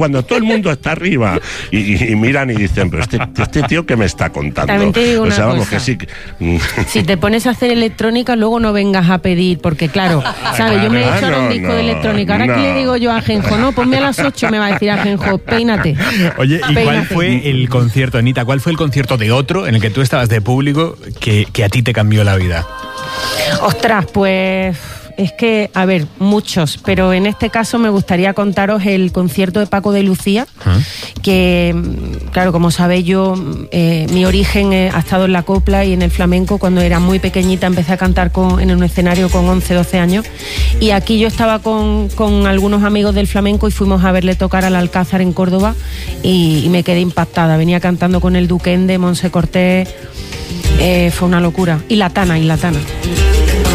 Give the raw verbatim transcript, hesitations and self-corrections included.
cuando todo el mundo está arriba y, y, y miran y dicen, pero este, este tío ¿qué me está contando? También te digo o sea, una vamos, cosa. que sí. Si te pones a hacer electrónica, luego no vengas a pedir, porque claro, ¿sabes? Yo me he hecho ahora un disco no, de electrónica. Ahora no. que le digo yo a Ajenjo, no, ponme a las ocho, me va a decir Ajenjo, peínate. Oye, ¿y Peínate. cuál fue el concierto, Anita? ¿Cuál fue el concierto de otro en el que tú estabas de público que, que a ti te cambió la vida? Ostras, pues es que, a ver, muchos, pero en este caso me gustaría contaros el concierto de Paco de Lucía, ¿Mm? que, claro, como sabéis yo, eh, mi origen eh, ha estado en la copla y en el flamenco. Cuando era muy pequeñita empecé a cantar con, en un escenario con once, doce años, y aquí yo estaba con, con algunos amigos del flamenco y fuimos a verle tocar al Alcázar en Córdoba y, y me quedé impactada. Venía cantando con el Duquende, Monse Cortés, eh, fue una locura. Y La Tana, y La Tana.